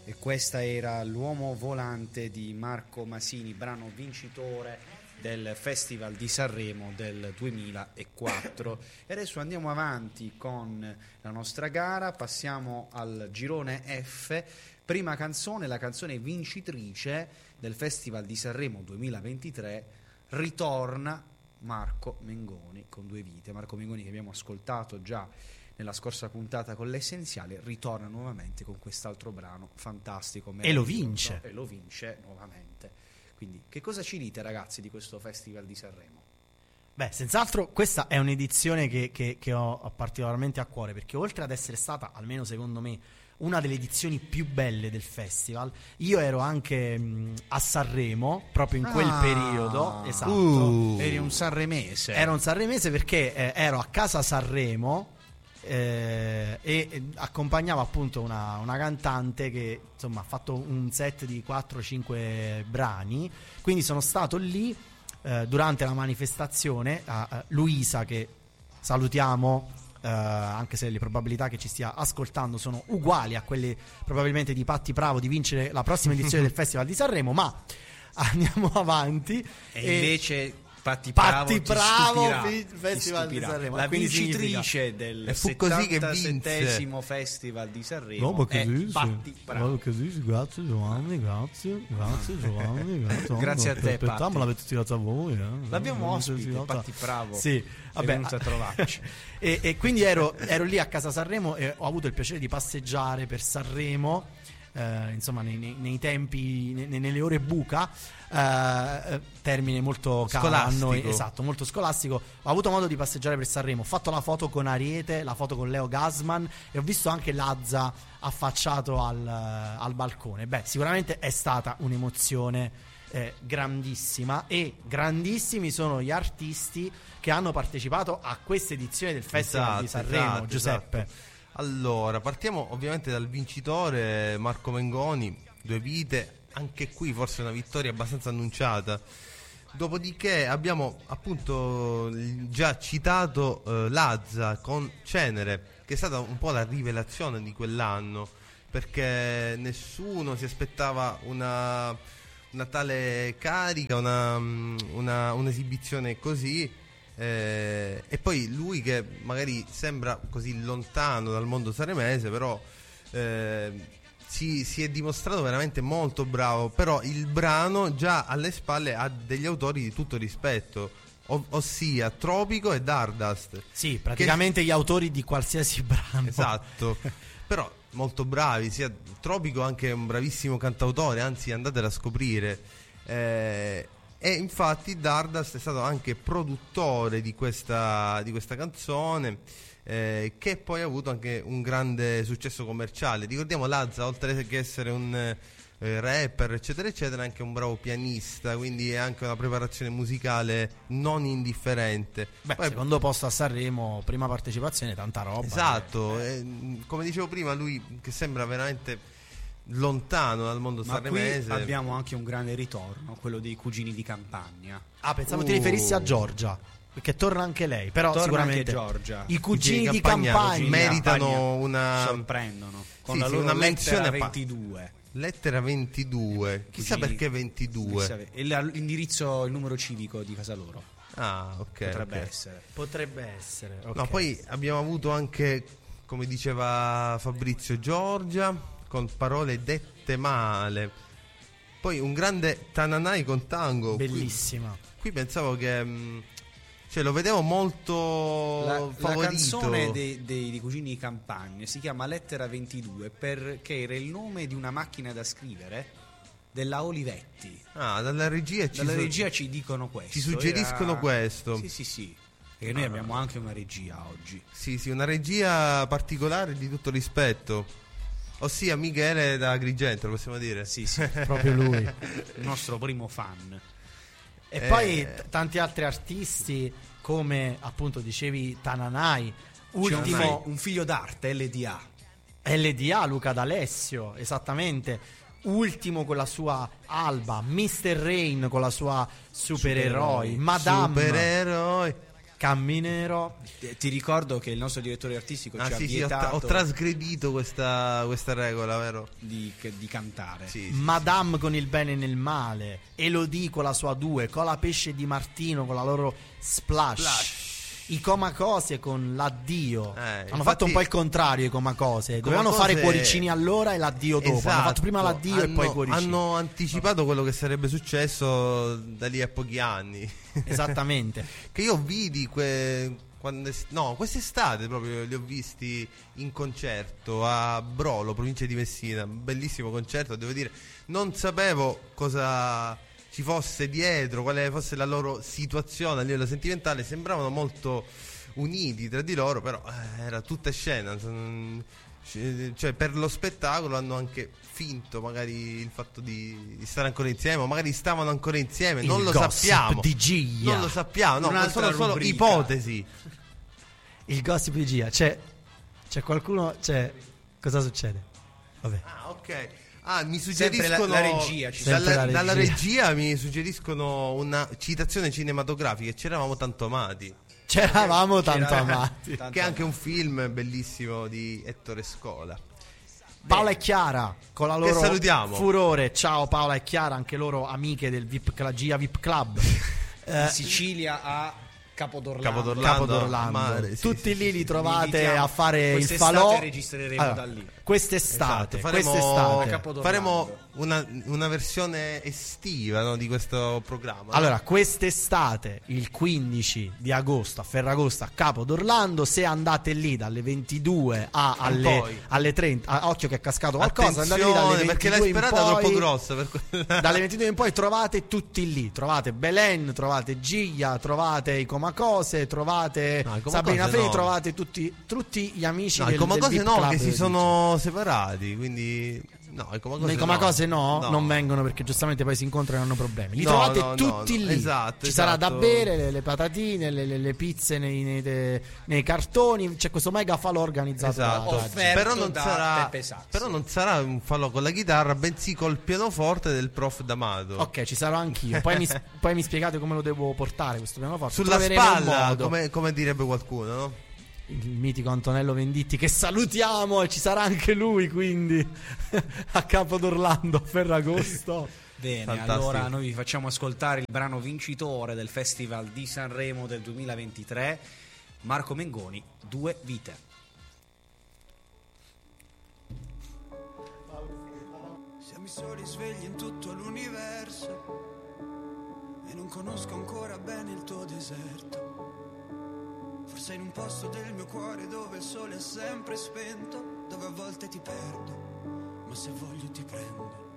E questa era L'uomo volante di Marco Masini, brano vincitore del Festival di Sanremo del 2004. E adesso andiamo avanti con la nostra gara, passiamo al girone F. Prima canzone, la canzone vincitrice del Festival di Sanremo 2023, ritorna Marco Mengoni con Due vite. Marco Mengoni, che abbiamo ascoltato già nella scorsa puntata con l'Essenziale, ritorna nuovamente con quest'altro brano fantastico e lo vince nuovamente. Quindi che cosa ci dite, ragazzi, di questo Festival di Sanremo? Beh, senz'altro questa è un'edizione che ho particolarmente a cuore, perché oltre ad essere stata, almeno secondo me, una delle edizioni più belle del festival, io ero anche a Sanremo proprio in quel periodo. Esatto. Eri un sanremese. Ero un sanremese perché ero a casa Sanremo e accompagnavo appunto una cantante che insomma ha fatto un set di 4-5 brani, quindi sono stato lì durante la manifestazione. Luisa, che salutiamo, anche se le probabilità che ci stia ascoltando sono uguali a quelle probabilmente di Patti Bravo di vincere la prossima edizione del Festival di Sanremo, ma andiamo avanti. E invece Patti Bravo Festival di Sanremo, la vincitrice del 77esimo Festival di Sanremo è Patti Bravo. Grazie Giovanni, grazie Giovanni, grazie a te, Patti. Me l'avete tirata a voi, l'abbiamo ospite, Patti Bravo. Sì, è venuto a trovarci. e quindi ero lì a casa Sanremo e ho avuto il piacere di passeggiare per Sanremo, insomma nei tempi, nelle ore buca, termine molto caro a noi, esatto, molto scolastico. Ho avuto modo di passeggiare per Sanremo, ho fatto la foto con Ariete, la foto con Leo Gassman e ho visto anche Lazza affacciato al balcone. Beh, sicuramente è stata un'emozione grandissima, e grandissimi sono gli artisti che hanno partecipato a questa edizione del Festival di Sanremo. Giuseppe. Esatto. Allora, partiamo ovviamente dal vincitore, Marco Mengoni, Due vite. Anche qui forse una vittoria abbastanza annunciata. Dopodiché abbiamo appunto già citato Lazza con Cenere, che è stata un po' la rivelazione di quell'anno, perché nessuno si aspettava una tale carica, un'esibizione così. E poi lui, che magari sembra così lontano dal mondo sanremese, però si è dimostrato veramente molto bravo. Però il brano già alle spalle ha degli autori di tutto rispetto, ossia Tropico e Dardust. Sì, praticamente gli autori di qualsiasi brano. Esatto. Però molto bravi, sia Tropico anche un bravissimo cantautore, anzi andatela a scoprire. E infatti Dardust è stato anche produttore di questa canzone, che poi ha avuto anche un grande successo commerciale. Ricordiamo Lazza, oltre che essere un rapper eccetera eccetera, è anche un bravo pianista, quindi è anche una preparazione musicale non indifferente. Beh, poi, secondo posto a Sanremo, prima partecipazione, tanta roba. Esatto, come dicevo prima, lui che sembra veramente lontano dal mondo sanremese. Qui abbiamo anche un grande ritorno, quello dei Cugini di Campagna. Pensavo ti riferissi a Giorgia, perché torna anche lei, però torna sicuramente anche Giorgia. I Cugini di Campagna meritano una, sorprendono con sì, la loro una lettera 22. Lettera 22. Chissà Cugini, perché 22. L'indirizzo, il numero civico di casa loro. Ah, ok. Potrebbe essere. Okay. No, poi abbiamo avuto anche, come diceva Fabrizio, Giorgia con Parole dette male. Poi un grande Tananai con Tango. Bellissima. Qui pensavo che lo vedevo molto favorito. La canzone dei Cugini di Campagna si chiama Lettera 22 perché era il nome di una macchina da scrivere della Olivetti. Dalla regia ci dicono questo. Ci suggeriscono questo. Sì. Perché noi abbiamo anche una regia oggi. Sì, una regia particolare di tutto rispetto. Ossia Michele da Agrigento, lo possiamo dire? Sì, proprio lui. Il nostro primo fan. E poi tanti altri artisti, come appunto dicevi Tananai, ultimo un figlio d'arte, LDA, Luca D'Alessio, esattamente, ultimo con la sua Alba, Mr. Rain con la sua Supereroi, Madame. Supereroi. Camminero. Ti ricordo che il nostro direttore artistico ci ha sì, vietato ho trasgredito questa regola, vero? di cantare. Sì, Madame con il bene nel male, Elodie con la sua 2, Cola Pesce di Martino con la loro Splash. I Comacose con l'addio. Hanno infatti, fatto un po' il contrario i Comacose. Dovevano fare cuoricini allora e l'addio dopo. Esatto. Hanno fatto prima l'addio e poi i cuoricini. Hanno anticipato quello che sarebbe successo da lì a pochi anni. Esattamente. Che io vidi quest'estate proprio li ho visti in concerto a Brolo, provincia di Messina. Bellissimo concerto, devo dire. Non sapevo cosa ci fosse dietro, quale fosse la loro situazione a livello sentimentale. Sembravano molto uniti tra di loro, però era tutta scena. Cioè, per lo spettacolo hanno anche finto magari il fatto di stare ancora insieme, o magari stavano ancora insieme, non lo sappiamo. Di Gia. Non lo sappiamo, no, Un'altra sono solo rubrica. ipotesi. Il gossip di Gia. C'è qualcuno. Cosa succede? Vabbè. Ah, ok. Mi Sempre suggeriscono la regia ci Sempre la dalla regia. regia mi suggeriscono una citazione cinematografica. Ci eravamo tanto amati. C'eravamo tanto amati. Che è anche un film bellissimo di Ettore Scola. Paola e Chiara con la loro salutiamo. Furore. Ciao Paola e Chiara, anche loro amiche del Gia VIP Club. in Sicilia a Capodorlando. Capodorlando. Mare, sì, Tutti sì, lì li sì. trovate Invitiamo. a fare il Quest'estate falò. registreremo Allora, da lì. Quest'estate, Esatto, Capodorlando. faremo una versione estiva, no, di questo programma. Allora, quest'estate, il 15 di agosto a Ferragosto a Capodorlando, se andate lì dalle 22 alle 30, occhio che è cascato qualcosa, andate lì dalle 22 perché l'hai sperata in poi, troppo grossa per dalle 22 in poi trovate tutti lì, trovate Belen, trovate Gia, trovate i Comacose, trovate No, i Comacose Sabrina Fei, no. trovate tutti gli amici No, del i Comacose VIP no, Club che si di sono separati, quindi no, i Comacose i Comacose no, no. non vengono perché giustamente poi si incontrano e hanno problemi. Li No, trovate no, tutti no, lì. esatto, Ci sarà da esatto. bere, le patatine, le pizze nei cartoni. C'è questo mega falò organizzato Esatto. da Offerto Però non da sarà Peppe Sassi. però non sarà un falò con la chitarra, bensì col pianoforte del prof D'Amato. Ok, ci sarò anch'io. Poi mi spiegate come lo devo portare questo pianoforte. Sulla Troveremo un spalla, modo. come direbbe qualcuno, no? Il mitico Antonello Venditti, che salutiamo, e ci sarà anche lui quindi a Capodorlando a Ferragosto. Bene, Fantastico. allora noi vi facciamo ascoltare il brano vincitore del Festival di Sanremo del 2023, Marco Mengoni, Due vite. Siamo i soli svegli in tutto l'universo e non conosco ancora bene il tuo deserto. Forse in un posto del mio cuore dove il sole è sempre spento, dove a volte ti perdo, ma se voglio ti prendo.